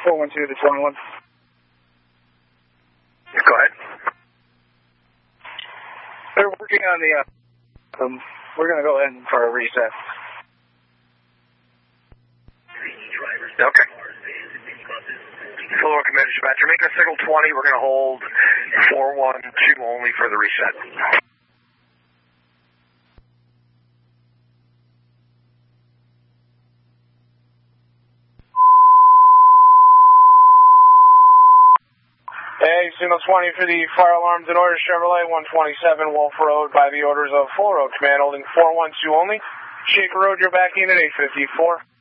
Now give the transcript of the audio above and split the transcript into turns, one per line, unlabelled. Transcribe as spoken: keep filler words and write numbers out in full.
four one two to twenty-one.
Go ahead.
They're working on the, uh, um, we're going to go ahead for a reset.
Okay. Full commander dispatch. You're making a signal twenty. We're going to hold four one two only for the reset.
Hey, signal twenty for the fire alarms and orders, Chevrolet, one twenty-seven Wolf Road, by the orders of Full Road Command, holding four one two only. Shaker Road, you're back in at eight fifty-four.